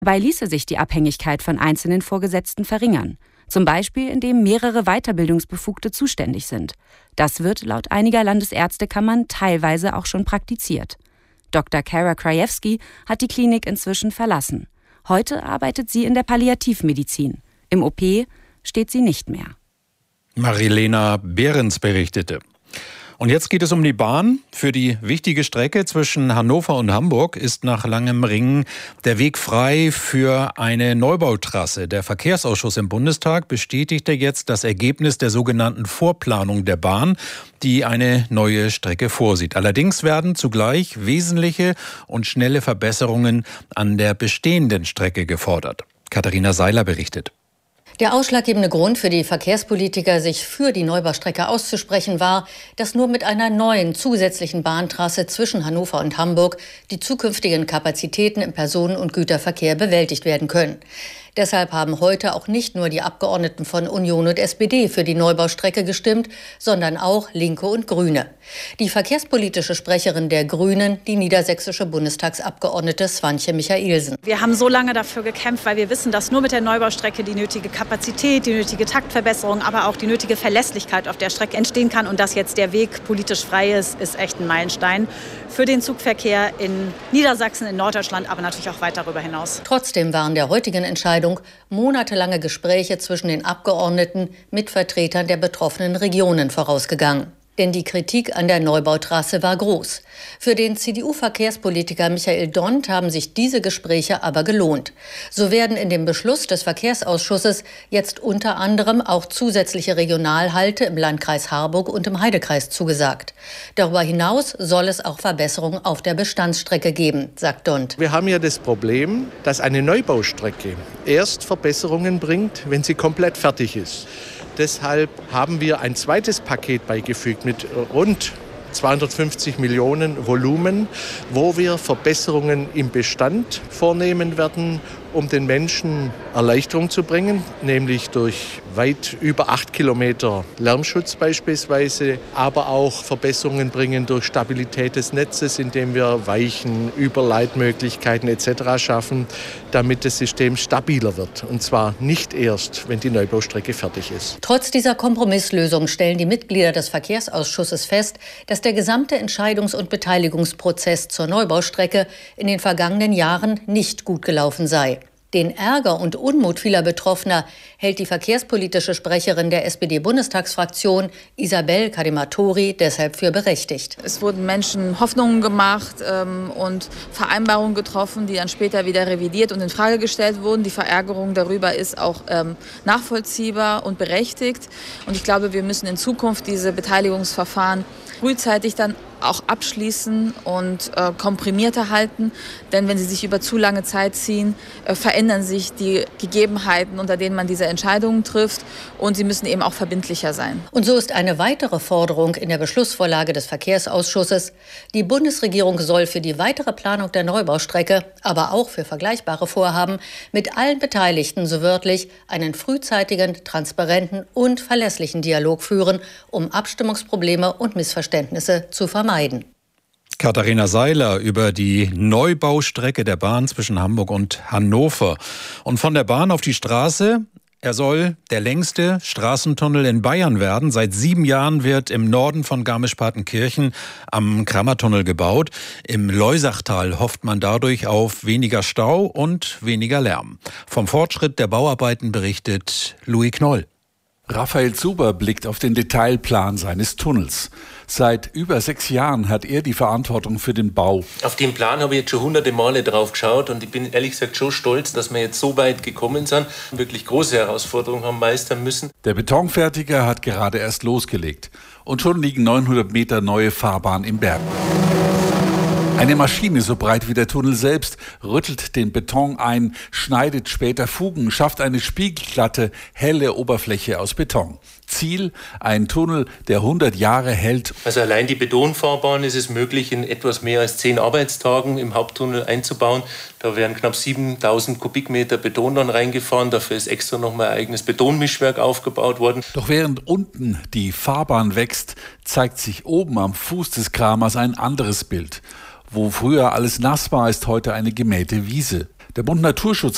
Dabei ließe sich die Abhängigkeit von einzelnen Vorgesetzten verringern. Zum Beispiel, indem mehrere Weiterbildungsbefugte zuständig sind. Das wird laut einiger Landesärztekammern teilweise auch schon praktiziert. Dr. Kara Krajewski hat die Klinik inzwischen verlassen. Heute arbeitet sie in der Palliativmedizin. Im OP steht sie nicht mehr. Marilena Behrens berichtete. Und jetzt geht es um die Bahn. Für die wichtige Strecke zwischen Hannover und Hamburg ist nach langem Ringen der Weg frei für eine Neubautrasse. Der Verkehrsausschuss im Bundestag bestätigte jetzt das Ergebnis der sogenannten Vorplanung der Bahn, die eine neue Strecke vorsieht. Allerdings werden zugleich wesentliche und schnelle Verbesserungen an der bestehenden Strecke gefordert. Katharina Seiler berichtet. Der ausschlaggebende Grund für die Verkehrspolitiker, sich für die Neubaustrecke auszusprechen, war, dass nur mit einer neuen zusätzlichen Bahntrasse zwischen Hannover und Hamburg die zukünftigen Kapazitäten im Personen- und Güterverkehr bewältigt werden können. Deshalb haben heute auch nicht nur die Abgeordneten von Union und SPD für die Neubaustrecke gestimmt, sondern auch Linke und Grüne. Die verkehrspolitische Sprecherin der Grünen, die niedersächsische Bundestagsabgeordnete Swantje Michaelsen. Wir haben so lange dafür gekämpft, weil wir wissen, dass nur mit der Neubaustrecke die nötige Kapazität, die nötige Taktverbesserung, aber auch die nötige Verlässlichkeit auf der Strecke entstehen kann. Und dass jetzt der Weg politisch frei ist echt ein Meilenstein für den Zugverkehr in Niedersachsen, in Norddeutschland, aber natürlich auch weit darüber hinaus. Trotzdem waren der heutigen Entscheidung monatelange Gespräche zwischen den Abgeordneten mit Vertretern der betroffenen Regionen vorausgegangen. Denn die Kritik an der Neubautrasse war groß. Für den CDU-Verkehrspolitiker Michael Dont haben sich diese Gespräche aber gelohnt. So werden in dem Beschluss des Verkehrsausschusses jetzt unter anderem auch zusätzliche Regionalhalte im Landkreis Harburg und im Heidekreis zugesagt. Darüber hinaus soll es auch Verbesserungen auf der Bestandsstrecke geben, sagt Dont. Wir haben ja das Problem, dass eine Neubaustrecke erst Verbesserungen bringt, wenn sie komplett fertig ist. Deshalb haben wir ein zweites Paket beigefügt mit rund 250 Millionen Volumen, wo wir Verbesserungen im Bestand vornehmen werden, um den Menschen Erleichterung zu bringen, nämlich durch weit über 8 Kilometer Lärmschutz beispielsweise, aber auch Verbesserungen bringen durch Stabilität des Netzes, indem wir Weichen, Überleitmöglichkeiten etc. schaffen, damit das System stabiler wird. Und zwar nicht erst, wenn die Neubaustrecke fertig ist. Trotz dieser Kompromisslösung stellen die Mitglieder des Verkehrsausschusses fest, dass der gesamte Entscheidungs- und Beteiligungsprozess zur Neubaustrecke in den vergangenen Jahren nicht gut gelaufen sei. Den Ärger und Unmut vieler Betroffener hält die verkehrspolitische Sprecherin der SPD-Bundestagsfraktion Isabel Carimatori deshalb für berechtigt. Es wurden Menschen Hoffnungen gemacht und Vereinbarungen getroffen, die dann später wieder revidiert und in Frage gestellt wurden. Die Verärgerung darüber ist auch nachvollziehbar und berechtigt. Und ich glaube, wir müssen in Zukunft diese Beteiligungsverfahren frühzeitig dann auch abschließen und komprimierter halten. Denn wenn sie sich über zu lange Zeit ziehen, verändern sich die Gegebenheiten, unter denen man diese Entscheidungen trifft. Und sie müssen eben auch verbindlicher sein. Und so ist eine weitere Forderung in der Beschlussvorlage des Verkehrsausschusses: Die Bundesregierung soll für die weitere Planung der Neubaustrecke, aber auch für vergleichbare Vorhaben, mit allen Beteiligten, so wörtlich, einen frühzeitigen, transparenten und verlässlichen Dialog führen, um Abstimmungsprobleme und Missverständnisse zu vermeiden. Katharina Seiler über die Neubaustrecke der Bahn zwischen Hamburg und Hannover. Und von der Bahn auf die Straße. Er soll der längste Straßentunnel in Bayern werden. Seit 7 Jahren wird im Norden von Garmisch-Partenkirchen am Krammertunnel gebaut. Im Loisachtal hofft man dadurch auf weniger Stau und weniger Lärm. Vom Fortschritt der Bauarbeiten berichtet Louis Knoll. Raphael Zuber blickt auf den Detailplan seines Tunnels. Seit über 6 Jahren hat er die Verantwortung für den Bau. Auf den Plan habe ich jetzt schon hunderte Male drauf geschaut und ich bin ehrlich gesagt schon stolz, dass wir jetzt so weit gekommen sind, wirklich große Herausforderungen haben meistern müssen. Der Betonfertiger hat gerade erst losgelegt und schon liegen 900 Meter neue Fahrbahn im Berg. Eine Maschine so breit wie der Tunnel selbst rüttelt den Beton ein, schneidet später Fugen, schafft eine spiegelglatte, helle Oberfläche aus Beton. Ziel, ein Tunnel, der 100 Jahre hält. Also allein die Betonfahrbahn ist es möglich, in etwas mehr als 10 Arbeitstagen im Haupttunnel einzubauen. Da werden knapp 7000 Kubikmeter Beton dann reingefahren. Dafür ist extra nochmal ein eigenes Betonmischwerk aufgebaut worden. Doch während unten die Fahrbahn wächst, zeigt sich oben am Fuß des Kramers ein anderes Bild. Wo früher alles nass war, ist heute eine gemähte Wiese. Der Bund Naturschutz